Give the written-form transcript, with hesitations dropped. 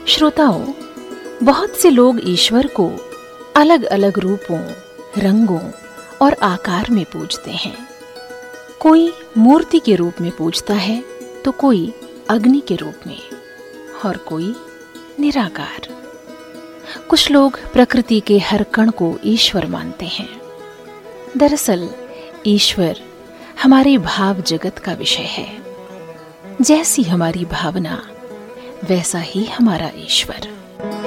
श्रोताओं, बहुत से लोग ईश्वर को अलग अलग रूपों, रंगों और आकार में पूजते हैं। कोई मूर्ति के रूप में पूजता है तो कोई अग्नि के रूप में और कोई निराकार। कुछ लोग प्रकृति के हर कण को ईश्वर मानते हैं। दरअसल ईश्वर हमारे भाव जगत का विषय है। जैसी हमारी भावना वैसा ही हमारा ईश्वर।